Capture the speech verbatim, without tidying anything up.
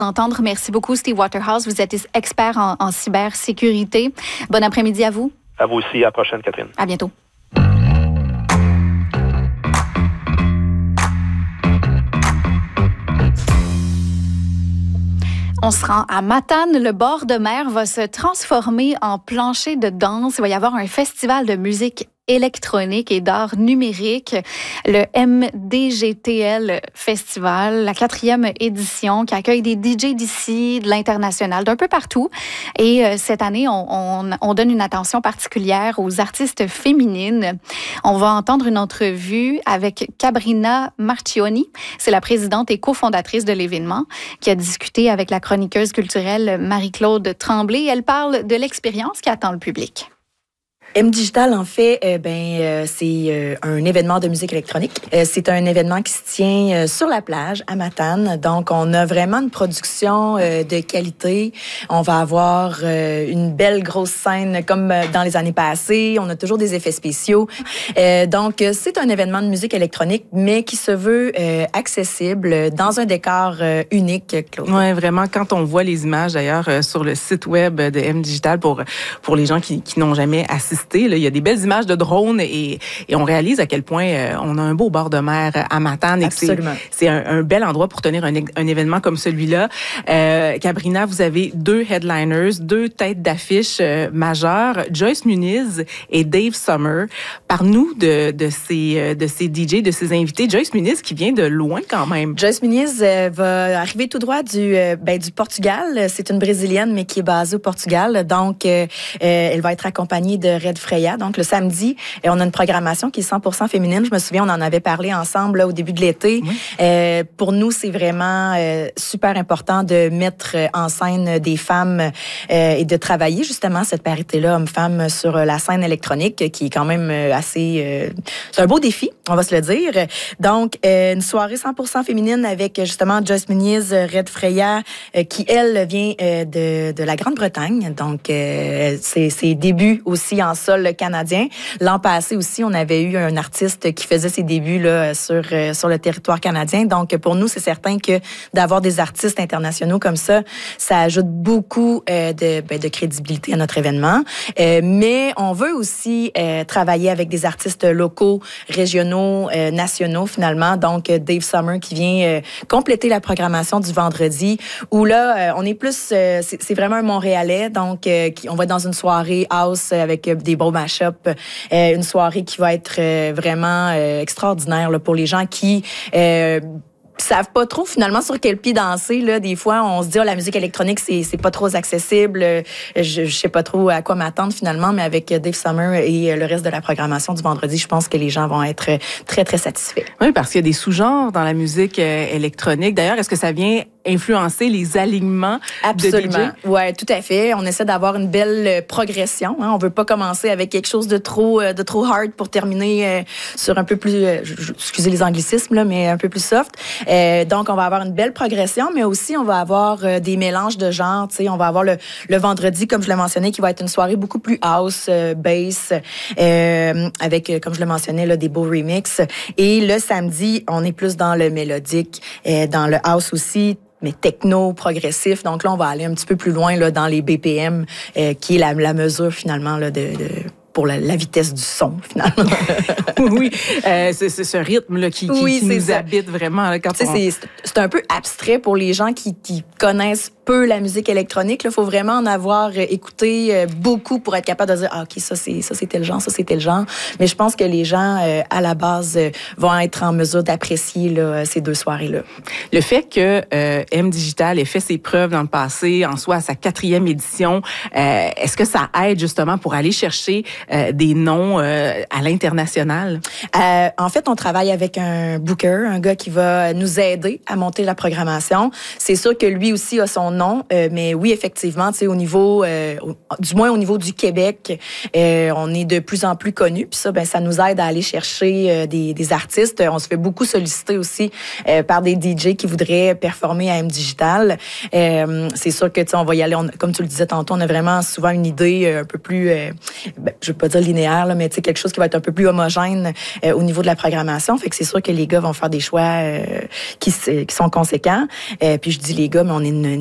Entendre. Merci beaucoup, Steve Waterhouse. Vous êtes expert en, en cybersécurité. Bon après-midi à vous. À vous aussi. À la prochaine, Catherine. À bientôt. On se rend à Matane. Le bord de mer va se transformer en plancher de danse. Il va y avoir un festival de musique électronique et d'art numérique, le M D G T L Festival, la quatrième édition qui accueille des D J d'ici, de l'international, d'un peu partout. Et euh, cette année, on, on, on donne une attention particulière aux artistes féminines. On va entendre une entrevue avec Cabrina Marchioni. C'est la présidente et cofondatrice de l'événement qui a discuté avec la chroniqueuse culturelle Marie-Claude Tremblay. Elle parle de l'expérience qui attend le public. M Digital, en fait, euh, ben euh, c'est euh, un événement de musique électronique. Euh, c'est un événement qui se tient euh, sur la plage à Matane. Donc, on a vraiment une production euh, de qualité. On va avoir euh, une belle grosse scène comme euh, dans les années passées. On a toujours des effets spéciaux. Euh, donc, c'est un événement de musique électronique, mais qui se veut euh, accessible dans un décor euh, unique, Claude. Oui, vraiment. Quand on voit les images, d'ailleurs, euh, sur le site web de M Digital, pour pour les gens qui, qui n'ont jamais assisté, là, il y a des belles images de drones et, et on réalise à quel point euh, on a un beau bord de mer à Matane. Et Absolument. C'est, c'est un, un bel endroit pour tenir un, un événement comme celui-là. Euh, Cabrina, vous avez deux headliners, deux têtes d'affiche euh, majeures, Joyce Muniz et Dave Summer. Parle-nous de, de, ces, de ces D J, de ces invités. Joyce Muniz qui vient de loin quand même. Joyce Muniz euh, va arriver tout droit du, euh, ben, du Portugal. C'est une Brésilienne, mais qui est basée au Portugal. Donc, euh, elle va être accompagnée de Red Freya. Donc, le samedi, on a une programmation qui est cent pour cent féminine. Je me souviens, on en avait parlé ensemble là, au début de l'été. Oui. Euh, pour nous, c'est vraiment euh, super important de mettre en scène des femmes euh, et de travailler justement cette parité-là, homme-femme, sur la scène électronique, qui est quand même assez... Euh, c'est un beau défi, on va se le dire. Donc, euh, une soirée cent pour cent féminine avec justement Joyce Muniz, Red Freya, euh, qui, elle, vient euh, de, de la Grande-Bretagne. Donc, euh, c'est ses débuts aussi en sol canadien. L'an passé aussi, on avait eu un artiste qui faisait ses débuts là, sur, euh, sur le territoire canadien. Donc, pour nous, c'est certain que d'avoir des artistes internationaux comme ça, ça ajoute beaucoup euh, de, ben, de crédibilité à notre événement. Euh, mais on veut aussi euh, travailler avec des artistes locaux, régionaux, euh, nationaux finalement. Donc, Dave Summer qui vient euh, compléter la programmation du vendredi, où là, euh, on est plus... Euh, c'est, c'est vraiment un Montréalais. Donc, euh, qui, on va être dans une soirée house avec euh, des beaux mash-up. Euh, une soirée qui va être euh, vraiment euh, extraordinaire là, pour les gens qui... Euh, savent pas trop finalement sur quel pied danser là. Des fois on se dit oh, la musique électronique c'est c'est pas trop accessible, je, je sais pas trop à quoi m'attendre finalement, mais avec Dave Summer et le reste de la programmation du vendredi, je pense que les gens vont être très très satisfaits. Oui, parce qu'il y a des sous-genres dans la musique électronique. D'ailleurs, est-ce que ça vient influencer les alignements Absolument. de D J? Ouais, tout à fait. On essaie d'avoir une belle progression. Hein. On veut pas commencer avec quelque chose de trop de trop hard pour terminer sur un peu plus, excusez les anglicismes là, mais un peu plus soft. Euh, donc, on va avoir une belle progression, mais aussi, on va avoir euh, des mélanges de genres. Tu sais, on va avoir le, le vendredi, comme je l'ai mentionné, qui va être une soirée beaucoup plus house, euh, bass, euh, avec, comme je l'ai mentionné, là, des beaux remixes. Et le samedi, on est plus dans le mélodique, euh, dans le house aussi, mais techno, progressif. Donc là, on va aller un petit peu plus loin là, dans les B P M, euh, qui est la, la mesure, finalement, là, de... de pour la, la vitesse du son, finalement. Oui, euh, c'est, c'est ce rythme-là qui, qui, oui, qui nous ça. habite vraiment. Là, quand on... c'est, c'est un peu abstrait pour les gens qui, qui connaissent peu la musique électronique. Il faut vraiment en avoir écouté beaucoup pour être capable de dire ah, « OK, ça c'est, ça, c'est tel genre, ça, c'est tel genre. » Mais je pense que les gens, euh, à la base, euh, vont être en mesure d'apprécier là, ces deux soirées-là. Le fait que euh, M Digital ait fait ses preuves dans le passé, en soit à sa quatrième édition, euh, est-ce que ça aide justement pour aller chercher Euh, des noms euh, à l'international? Euh, en fait, on travaille avec un booker, un gars qui va nous aider à monter la programmation. C'est sûr que lui aussi a son non. Euh, mais oui, effectivement, tu sais, au niveau, euh, du moins au niveau du Québec, euh, on est de plus en plus connus. Puis ça, ben, ça nous aide à aller chercher euh, des, des artistes. On se fait beaucoup solliciter aussi euh, par des D J qui voudraient performer à M Digital. Euh, c'est sûr que, tu sais, on va y aller. On, comme tu le disais tantôt, on a vraiment souvent une idée un peu plus, euh, ben, je veux pas dire linéaire, là, mais tu sais, quelque chose qui va être un peu plus homogène euh, au niveau de la programmation. Fait que c'est sûr que les gars vont faire des choix euh, qui, qui sont conséquents. Euh, puis je dis les gars, mais on est une